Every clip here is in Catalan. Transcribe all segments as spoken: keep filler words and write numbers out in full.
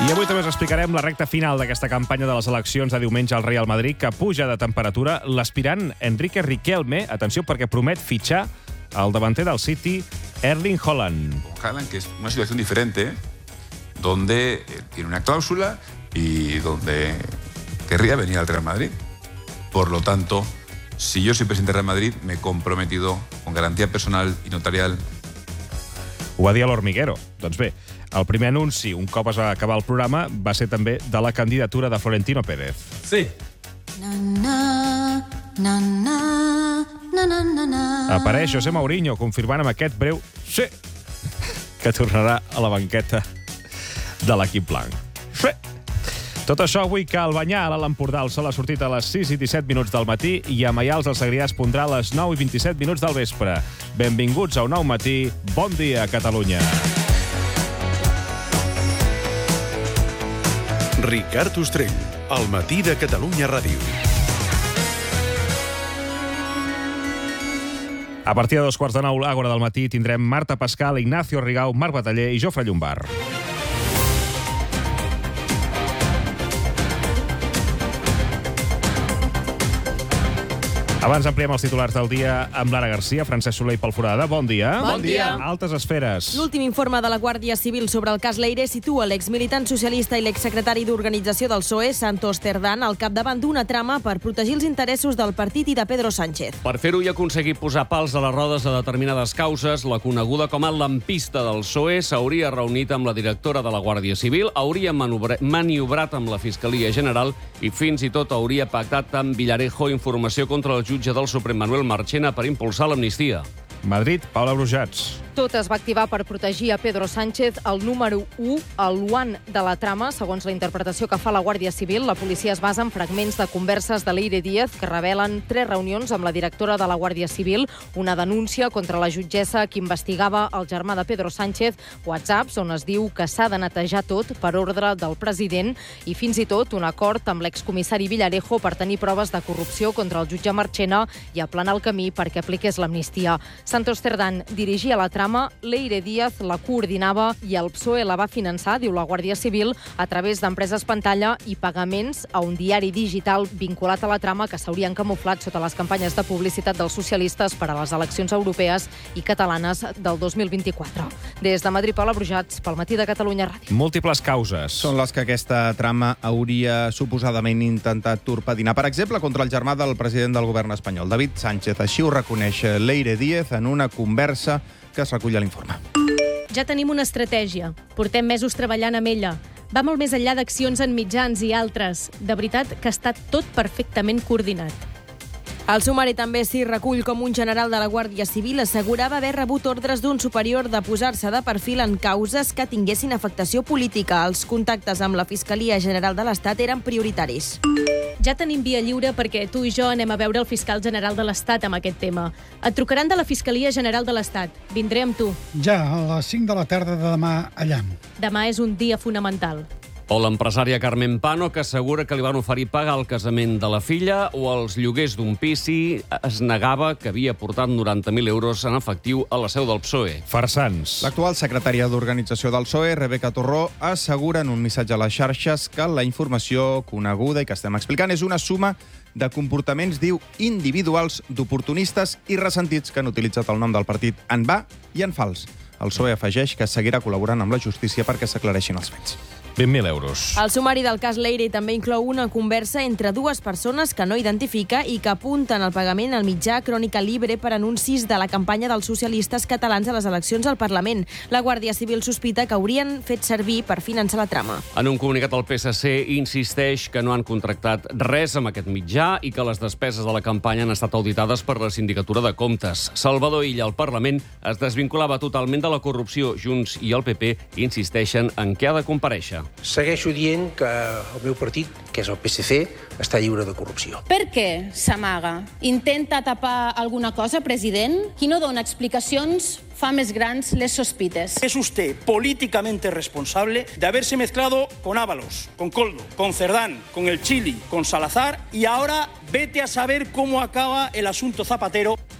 I avui també us explicarem la recta final d'aquesta campanya de les eleccions de diumenge al Real Madrid, que puja de temperatura l'aspirant Enrique Riquelme, atenció perquè promet fitxar el davanter del City, Erling Haaland. Haaland, que es una situación diferente, donde tiene una cláusula y donde querría venir al Real Madrid. Por lo tanto, si yo soy presidente del Real Madrid, me he comprometido con garantía personal y notarial. Ho va dir a l'Hormiguero. Doncs bé, el primer anunci, un cop es va acabar el programa, va ser també de la candidatura de Florentino Pérez. Sí. Na, na, na, na, na, na, na, na. Apareix José Mourinho confirmant amb aquest breu sí que tornarà a la banqueta de l'equip blanc. Sí. Tot això avui que Albanyà, a l'Alt Empordà, el sol ha sortit a les sis i disset minuts del matí i a Maials, el Segrià, es pondrà a les nou i vint-i-set minuts del vespre. Benvinguts a un nou matí. Bon dia, Catalunya. Ricard Ostrell, al matí de Catalunya Ràdio. A partir de dos quarts de nou, a l'Àgora del matí, tindrem Marta Pascal, Ignacio Rigau, Marc Bataller i Jofre Llombard. Abans ampliem els titulars del dia amb Lara Garcia, Francesc Soler i Pol Forada. Bon dia. Bon dia. Altes esferes. L'últim informe de la Guàrdia Civil sobre el cas Leire situa l'exmilitant socialista i l'exsecretari d'organització del P S O E, Santos Cerdán, al capdavant d'una trama per protegir els interessos del partit i de Pedro Sánchez. Per fer-ho i aconseguir posar pals a les rodes a determinades causes, la coneguda com a lampista del P S O E s'hauria reunit amb la directora de la Guàrdia Civil, hauria maniobrat amb la Fiscalia General i fins i tot hauria pactat amb Villarejo informació contra el jutge del Suprem Manuel Marchena per impulsar l'amnistia. Madrid, Paula Brujats. Tot es va activar per protegir a Pedro Sánchez, el número u, el one de la trama. Segons la interpretació que fa la Guàrdia Civil, la policia es basa en fragments de converses de Leire Díaz que revelen tres reunions amb la directora de la Guàrdia Civil, una denúncia contra la jutgessa que investigava el germà de Pedro Sánchez, whatsapps on es diu que s'ha de netejar tot per ordre del president i fins i tot un acord amb l'excomissari Villarejo per tenir proves de corrupció contra el jutge Marchena i aplanar el camí perquè apliqués l'amnistia. Santos Cerdán dirigia la trama, Leire Díaz la coordinava i el P S O E la va finançar, diu la Guàrdia Civil, a través d'empreses pantalla i pagaments a un diari digital vinculat a la trama que s'haurien camuflat sota les campanyes de publicitat dels socialistes per a les eleccions europees i catalanes del dos mil vint-i-quatre. Des de Madrid, Paula Brujats, pel matí de Catalunya Ràdio. Múltiples causes. Són les que aquesta trama hauria suposadament intentat torpedinar. Per exemple, contra el germà del president del govern espanyol, David Sánchez. Així ho reconeix Leire Díaz en una conversa que es recull a l'informe. Ja tenim una estratègia. Portem mesos treballant amb ella. Va molt més enllà d'accions en mitjans i altres. De veritat que està tot perfectament coordinat. El sumari també s'hi recull com un general de la Guàrdia Civil assegurava haver rebut ordres d'un superior de posar-se de perfil en causes que tinguessin afectació política. Els contactes amb la Fiscalia General de l'Estat eren prioritaris. Ja tenim via lliure perquè tu i jo anem a veure el fiscal general de l'Estat amb aquest tema. Et trucaran de la Fiscalia General de l'Estat. Vindré amb tu. Ja, a les cinc de la tarda de demà allà. Demà és un dia fonamental. O l'empresària Carmen Pano, que assegura que li van oferir pagar el casament de la filla o els lloguers d'un pis si es negava que havia portat noranta mil euros en efectiu a la seu del P S O E. Farsans. L'actual secretària d'Organització del P S O E, Rebeca Torró, assegura en un missatge a les xarxes que la informació coneguda i que estem explicant és una suma de comportaments, diu, individuals d'oportunistes i ressentits que han utilitzat el nom del partit en va i en fals. El P S O E afegeix que seguirà col·laborant amb la justícia perquè s'aclareixin els fets. vint mil euros. El sumari del cas Leire també inclou una conversa entre dues persones que no identifica i que apunten al pagament al mitjà Crònica Libre per anuncis de la campanya dels socialistes catalans a les eleccions al Parlament. La Guàrdia Civil sospita que haurien fet servir per finançar la trama. En un comunicat, el P S C insisteix que no han contractat res amb aquest mitjà i que les despeses de la campanya han estat auditades per la Sindicatura de Comptes. Salvador Illa, al Parlament, es desvinculava totalment de la corrupció. Junts i el P P insisteixen en què ha de comparèixer. Segueixo dient que el meu partit, que és el P S C, està lliure de corrupció. Per què s'amaga? Intenta tapar alguna cosa, president? Qui no dona explicacions fa més grans les sospites. Es usted políticamente responsable de haberse mezclado con Ábalos, con Coldo, con Cerdán, con el Chili, con Salazar y ahora vete a saber cómo acaba el asunto Zapatero.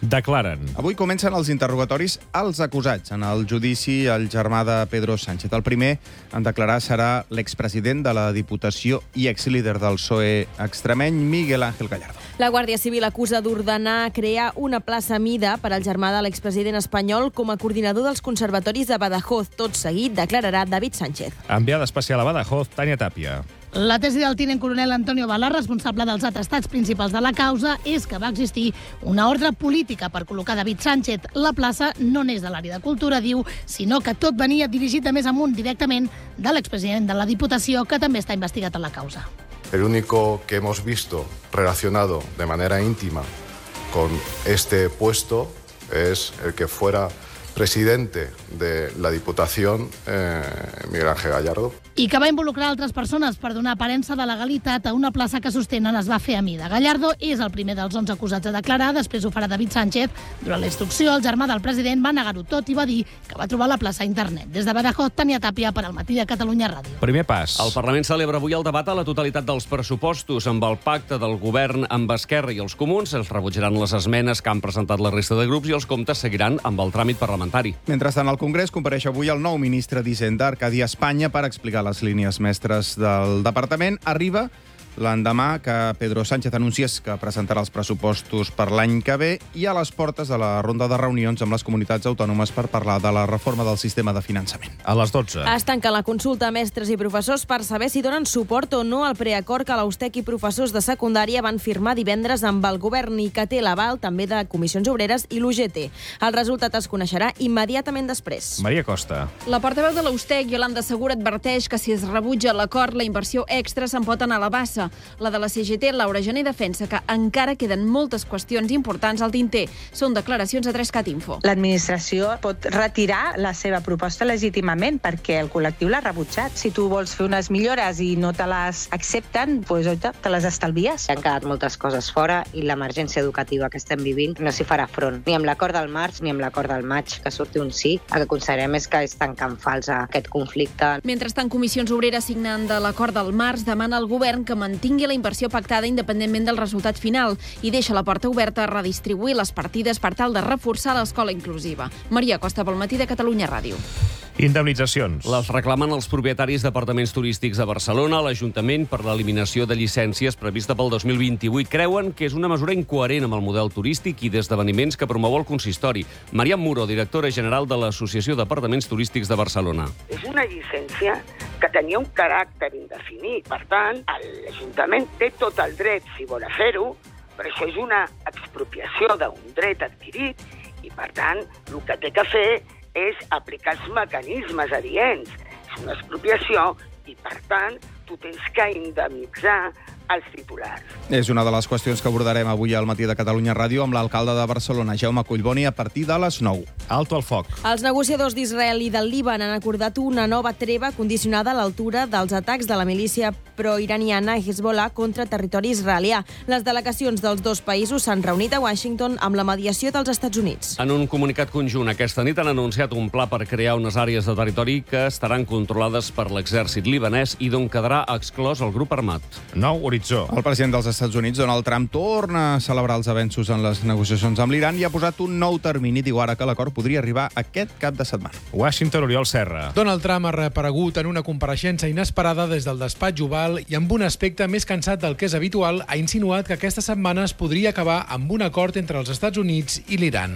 Declaren. Avui comencen els interrogatoris als acusats en el judici al germà de Pedro Sánchez. El primer en declarar serà l'expresident de la Diputació i exlíder del P S O E extremeny, Miguel Ángel Gallardo. La Guàrdia Civil acusa d'ordenar crear una plaça mida per al germà de l'expresident espanyol com a coordinador dels conservatoris de Badajoz. Tot seguit declararà David Sánchez. Enviada especial a Badajoz, Tània Tàpia. La tesi del tinent coronel Antonio Bala, responsable dels atestats principals de la causa, és que va existir una ordre política per col·locar David Sánchez. La plaça no n'és de l'àrea de cultura, diu, sinó que tot venia dirigit de més amunt directament de l'expresident de la Diputació, que també està investigat en la causa. El único que hemos visto relacionado de manera íntima con este puesto es el que fuera presidente de la Diputación, eh, Miguel Ángel Gallardo. I que va involucrar altres persones per donar aparença de legalitat a una plaça que sostenen es va fer a mida. Gallardo és el primer dels onze acusats a declarar, després ho farà David Sánchez. Durant la instrucció, el germà del president va negar-ho tot i va dir que va trobar la plaça a internet. Des de Badajoz, Tània Tàpia per al Matí de Catalunya Ràdio. Primer pas. El Parlament celebra avui el debat a la totalitat dels pressupostos. Amb el pacte del govern amb Esquerra i els comuns, es rebutjaran les esmenes que han presentat la resta de grups i els comptes seguiran amb el tràmit parlamentari. Mentrestant, al Congrés compareix avui el nou ministre d'Hisenda, Arcadi Espanya, per explicar les línies mestres del departament. Arriba l'endemà que Pedro Sánchez anunciés que presentarà els pressupostos per l'any que ve i a les portes de la ronda de reunions amb les comunitats autònomes per parlar de la reforma del sistema de finançament. A les dotze. Es tanca la consulta a mestres i professors per saber si donen suport o no al preacord que l'Austec i professors de secundària van firmar divendres amb el govern i que té l'aval també de Comissions Obreres i l'U G T. El resultat es coneixerà immediatament després. Maria Costa. La portaveu de l'Austec, Iolanda Segura, adverteix que si es rebutja l'acord, la inversió extra se'n pot anar a la bassa. La de la C G T, Laura Gené, defensa que encara queden moltes qüestions importants al tinter. Són declaracions a tres cat info. L'administració pot retirar la seva proposta legítimament perquè el col·lectiu l'ha rebutjat. Si tu vols fer unes millores i no te les accepten, doncs, oita, te les estalvies. Han quedat moltes coses fora i l'emergència educativa que estem vivint no s'hi farà front. Ni amb l'acord del març ni amb l'acord del maig, que surti un sí. El que considerem és que és tancant fals aquest conflicte. Mentrestant, Comissions Obreres, signant de l'acord del març, demana al govern que mantingui la inversió pactada independentment del resultat final i deixa la porta oberta a redistribuir les partides per tal de reforçar l'escola inclusiva. Maria Costa, pel Matí de Catalunya Ràdio. Indemnitzacions. Les reclamen els propietaris d'apartaments turístics a Barcelona. L'Ajuntament, per l'eliminació de llicències prevista pel dos mil vint-i-vuit, creuen que és una mesura incoherent amb el model turístic i d'esdeveniments que promou el consistori. Mariam Muro, directora general de l'Associació d'Apartaments Turístics de Barcelona. És una llicència que tenia un caràcter indefinit. Per tant, l'Ajuntament té tot el dret, si vol fer-ho, però això és una expropiació d'un dret adquirit i, per tant, el que té que fer és aplicar els mecanismes adients. És una expropiació i, per tant, tu tens que indemnitzar els titulars. És una de les qüestions que abordarem avui al Matí de Catalunya Ràdio amb l'alcalde de Barcelona, Jaume Collboni, a partir de les nou. Alto al foc. Els negociadors d'Israel i del Líban han acordat una nova treva condicionada a l'altura dels atacs de la milícia proiraniana Hezbollah contra territori israelià. Les delegacions dels dos països s'han reunit a Washington amb la mediació dels Estats Units. En un comunicat conjunt aquesta nit han anunciat un pla per crear unes àrees de territori que estaran controlades per l'exèrcit libanès i d'on quedarà exclòs el grup armat. Nou horitzó. El president dels Estats Units, Donald Trump, torna a celebrar els avenços en les negociacions amb l'Iran i ha posat un nou termini. Diu ara que l'acord podria arribar aquest cap de setmana. Washington, Oriol Serra. Donald Trump ha reaparegut en una compareixença inesperada des del despatx Oval i amb un aspecte més cansat del que és habitual ha insinuat que aquesta setmana es podria acabar amb un acord entre els Estats Units i l'Iran.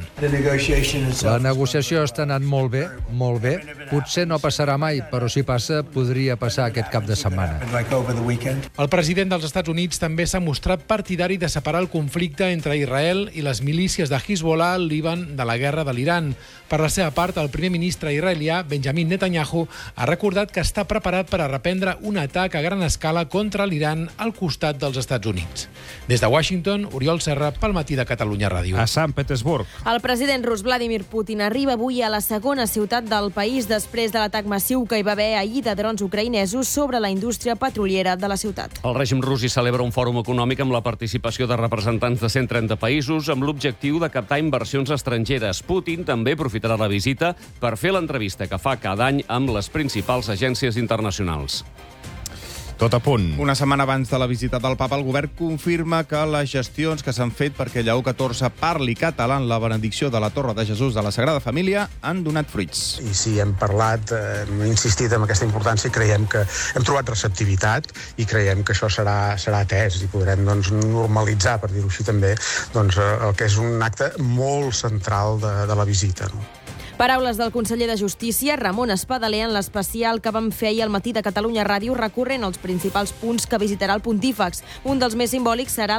La negociació està anant molt bé, molt bé. Potser no passarà mai, però si passa, podria passar aquest cap de setmana. El president dels Estats Units també s'ha mostrat partidari de separar el conflicte entre Israel i les milícies de Hezbollah al Líban de la guerra de l'Iran. Per la seva part, el primer ministre israelià, Benjamin Netanyahu, ha recordat que està preparat per a reprendre un atac a gran escala contra l'Iran al costat dels Estats Units. Des de Washington, Oriol Serra, pel Matí de Catalunya Ràdio. A Sant Petersburg. El president rus Vladimir Putin arriba avui a la segona ciutat del país després de l'atac massiu que hi va haver ahir de drons ucraïnesos sobre la indústria petroliera de la ciutat. El règim rus hi celebra un fòrum econòmic amb la participació de representants de cent trenta països amb l'objectiu de captar inversions estrangeres. Putin també aprofitarà la visita per fer l'entrevista que fa cada any amb les principals agències internacionals. Tot a punt. Una setmana abans de la visita del papa, el govern confirma que les gestions que s'han fet perquè Lleó catorze parli català en la benedicció de la Torre de Jesús de la Sagrada Família han donat fruits. I sí, hem parlat, hem insistit en aquesta importància i creiem que hem trobat receptivitat i creiem que això serà, serà atès i podrem doncs, normalitzar, per dir-ho així també, doncs, el que és un acte molt central de, de la visita. No? Paraules del conseller de Justícia, Ramon Espadaler, en l'especial que vam fer ahir al matí de Catalunya Ràdio, recorrent als principals punts que visitarà el pontífex. Un dels més simbòlics serà